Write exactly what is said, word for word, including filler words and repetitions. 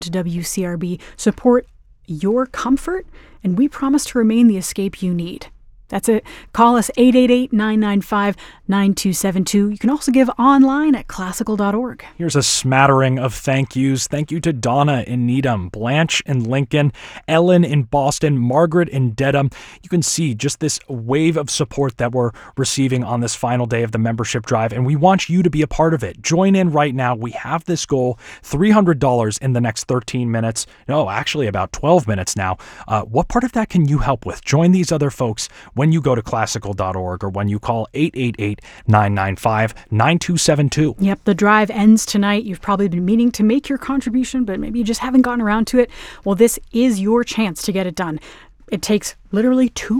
to W C R B, support your comfort, and we promise to remain the escape you need. That's it. Call us eight eight eight, nine nine five, nine two seven two. You can also give online at classical dot org. Here's a smattering of thank yous. Thank you to Donna in Needham, Blanche in Lincoln, Ellen in Boston, Margaret in Dedham. You can see just this wave of support that we're receiving on this final day of the membership drive, and we want you to be a part of it. Join in right now. We have this goal, three hundred dollars in the next thirteen minutes. No, actually about twelve minutes now. Uh, what part of that can you help with? Join these other folks when you go to classical dot org or when you call eight eight eight, nine nine five, nine two seven two. Yep, the drive ends tonight. You've probably been meaning to make your contribution, but maybe you just haven't gotten around to it. Well, this is your chance to get it done. It takes literally two